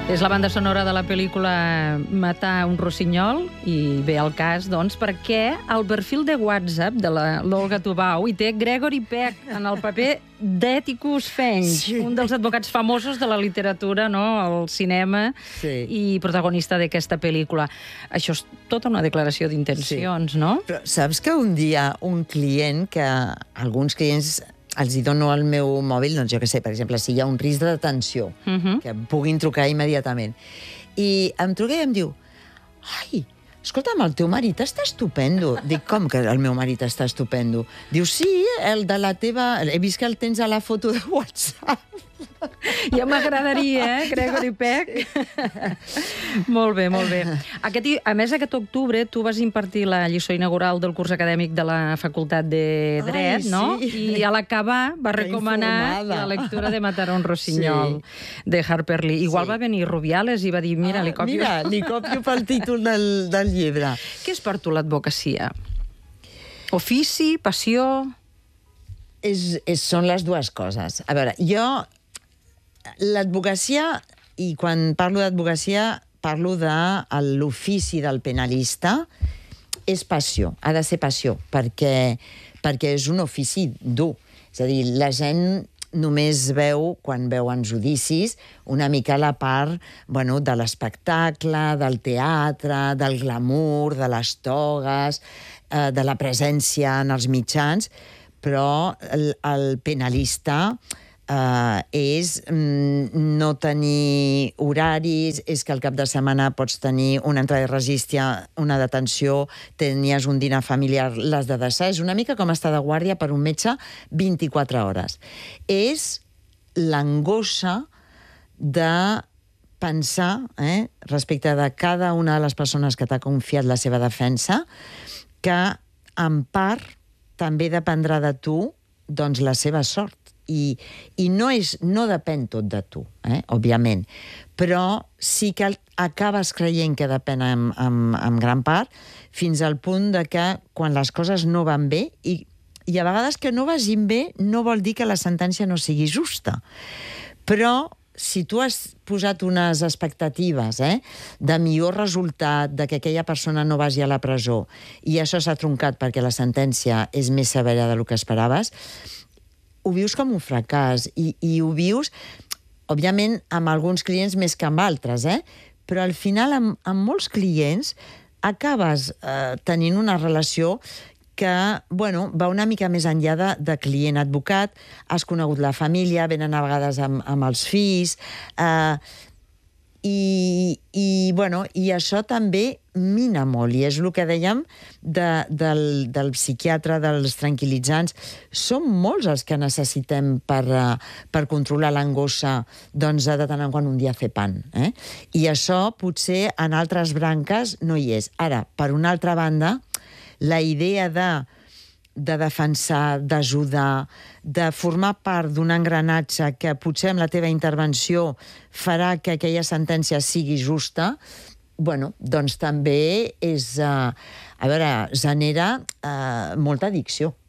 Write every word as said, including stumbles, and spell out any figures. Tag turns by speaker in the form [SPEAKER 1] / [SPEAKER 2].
[SPEAKER 1] És la banda sonora de la pel·lícula Matar un rossinyol i ve al cas, doncs, perquè al perfil de WhatsApp de l'Olga Tubau hi té Gregory Peck en el paper d'Atticus Finch, sí. Un dels advocats famosos de la literatura, no?, al cinema, sí. I protagonista d'aquesta pel·lícula. Això és tota una declaració d'intencions, sí. No?
[SPEAKER 2] Però saps que un dia un client, que alguns clients els hi dono el meu mòbil, doncs jo què sé, per exemple, si hi ha un risc de detenció, uh -huh. que em puguin trucar immediatament. I em truca i em diu, ai, escolta'm, el teu marit està estupendo. Dic, com que el meu marit està estupendo? Diu, sí, el de la teva... He vist que el tens a la foto de WhatsApp.
[SPEAKER 1] Ja m'agradaria, eh, Gregory Peck? Molt bé, molt bé. Aquest, a més, aquest octubre tu vas impartir la lliçó inaugural del curs acadèmic de la Facultat de Dret, Ai, sí. No? I a l'acabar va recomanar la lectura de Matar un rossinyol, sí. De Harper Lee. Igual sí. Va venir Rubiales i va dir, mira, ah, li copio...
[SPEAKER 2] Mira, li copio pel títol del, del llibre.
[SPEAKER 1] Què és per tu l'advocacia? Ofici, passió...
[SPEAKER 2] És, és, són les dues coses. A veure, jo... L'advocacia, i quan parlo d'advocacia parlo de l'ofici del penalista, és passió, ha de ser passió, perquè, perquè és un ofici dur. És a dir, la gent només veu, quan veuen judicis, una mica la part, bueno, de l'espectacle, del teatre, del glamour, de les togues, eh, de la presència en els mitjans, però el, el penalista... Uh, és mm, no tenir horaris, és que al cap de setmana pots tenir una entrada de registre, una detenció, tenies un dinar familiar, l'has de deixar. És una mica com estar de guàrdia per un metge vint-i-quatre hores. És l'angoixa de pensar, eh, respecte de cada una de les persones que t'ha confiat la seva defensa, que en part també dependrà de tu, doncs, la seva sort. I, i no, és, no depèn tot de tu, eh, òbviament, però sí que acabes creient que depèn en, en, en gran part, fins al punt de que quan les coses no van bé, i, i a vegades que no vagin bé no vol dir que la sentència no sigui justa, però si tu has posat unes expectatives, eh, de millor resultat, de que aquella persona no vagi a la presó, i això s'ha truncat perquè la sentència és més severa del que esperaves, ho vius com un fracàs, i, i ho vius, òbviament, amb alguns clients més que amb altres, eh? Però al final, amb, amb molts clients, acabes eh, tenint una relació que, bueno, va una mica més enllà de, de client-advocat, has conegut la família, venen a vegades amb, amb els fills, eh, i, i, bueno, i això també mina molt, i és el que dèiem de, del, del psiquiatre, dels tranquil·litzants. Som molts els que necessitem per, per controlar l'angoixa, doncs, de tant en quant un dia fer pan. Eh? I això, potser, en altres branques no hi és. Ara, per una altra banda, la idea de de defensar, d'ajudar, de formar part d'un engranatge que potser amb la teva intervenció farà que aquella sentència sigui justa, bueno, doncs també és, uh, a veure, genera uh, molta addicció.